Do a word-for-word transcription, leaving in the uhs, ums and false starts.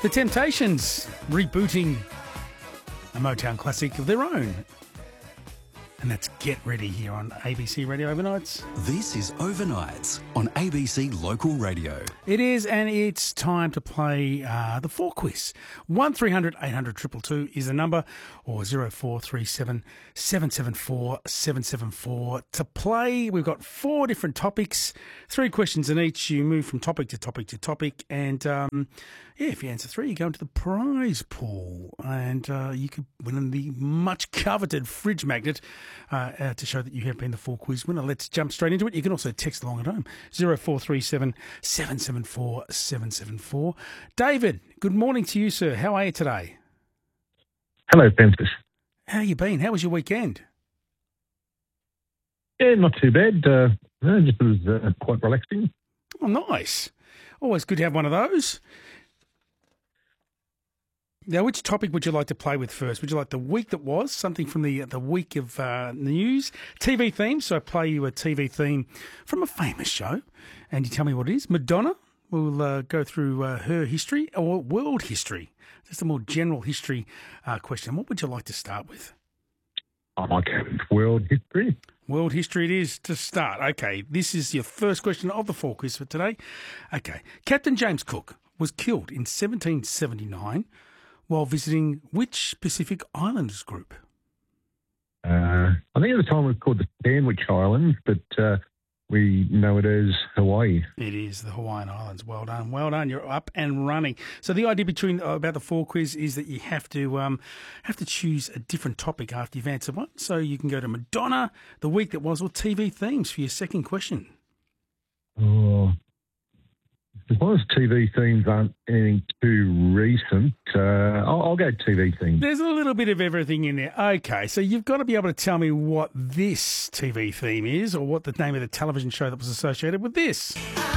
The Temptations rebooting a Motown classic of their own. And that's Get Ready here on A B C Radio Overnights. This is Overnights on A B C Local Radio. It is, and it's time to play uh, the four quiz. one three hundred eight hundred two two two is the number, or zero four three seven seven seven four seven seven four. To play, we've got four different topics, three questions in each. You move from topic to topic to topic, and um, yeah, if you answer three, you go into the prize pool, and uh, you could win the much coveted fridge magnet uh, uh, to show that you have been the four quiz winner. Let's jump straight into it. You can also text along at home, zero four three seven seven seven four seven seven four. David, good morning to you, sir. How are you today? Hello, Francis. How you been? How was your weekend? Yeah, not too bad. Uh, no, just was uh, quite relaxing. Oh, nice. Always good to have one of those. Now, which topic would you like to play with first? Would you like the week that was, something from the the week of uh, news, T V themes? So I play you a T V theme from a famous show, and you tell me what it is. Madonna, we'll uh, go through uh, her history, or world history, just a more general history uh, question. What would you like to start with? I like world history. World history it is to start. Okay, this is your first question of the four quiz for today. Okay, Captain James Cook was killed in seventeen seventy-nine while visiting which Pacific Islands group? Uh, I think at the time it was called the Sandwich Islands, but uh, we know it as Hawaii. It is the Hawaiian Islands. Well done, well done. You're up and running. So the idea between uh, about the four quiz is that you have to um, have to choose a different topic after you've answered one. So you can go to Madonna, the week that was, or T V themes for your second question. Oh, as long as T V themes aren't anything too recent, uh, I'll, I'll go T V themes. There's a little bit of everything in there. Okay, so you've got to be able to tell me what this T V theme is, or what the name of the television show that was associated with this.